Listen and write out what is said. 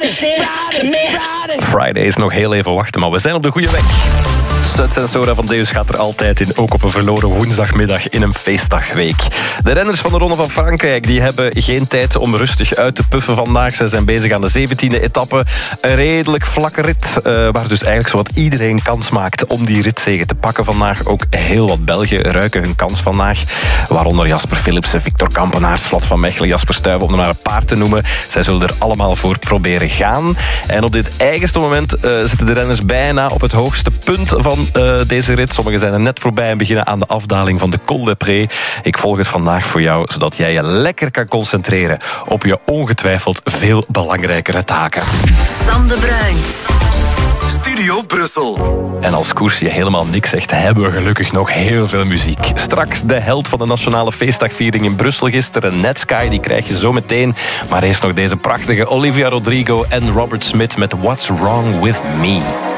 Friday is nog heel even wachten, maar we zijn op de goede weg. Suds en Soda van Deus gaat er altijd in, ook op een verloren woensdagmiddag in een feestdagweek. De renners van de Ronde van Frankrijk die hebben geen tijd om rustig uit te puffen vandaag. Ze zijn bezig aan de 17e etappe. Een redelijk vlakke rit, waar dus eigenlijk zowat iedereen kans maakt om die ritzege te pakken vandaag. Ook heel wat Belgen ruiken hun kans vandaag. Waaronder Jasper Philipsen, Victor Kampenaerts, Vlad van Mechelen, Jasper Stuyven, om er maar een paar te noemen. Zij zullen er allemaal voor proberen gaan. En op dit eigenste moment zitten de renners bijna op het hoogste punt van deze rit. Sommigen zijn er net voorbij en beginnen aan de afdaling van de Col de Pré. Ik volg het vandaag voor jou, zodat jij je lekker kan concentreren op je ongetwijfeld veel belangrijkere taken. Sam de Bruin. Studio Brussel. En als koers je helemaal niks zegt, hebben we gelukkig nog heel veel muziek. Straks de held van de nationale feestdagviering in Brussel gisteren, Netsky, die krijg je zo meteen. Maar eerst nog deze prachtige Olivia Rodrigo en Robert Smith met What's Wrong With Me.